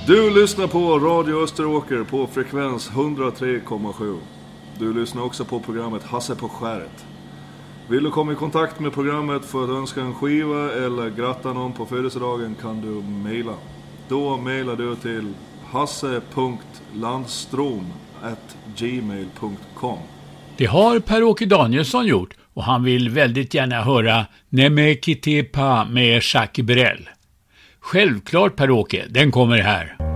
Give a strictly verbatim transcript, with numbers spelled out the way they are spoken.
Du lyssnar på Radio Österåker på frekvens hundratre komma sju. Du lyssnar också på programmet Hasse på skäret. Vill du komma i kontakt med programmet för att önska en skiva eller gratta någon på födelsedagen kan du mejla. Då mejlar du till hasse punkt landstrom at gmail punkt com. Det har Per-Åke Danielsson gjort och han vill väldigt gärna höra Nemekitepa med Jacques Brel. Självklart Per-Åke, den kommer här.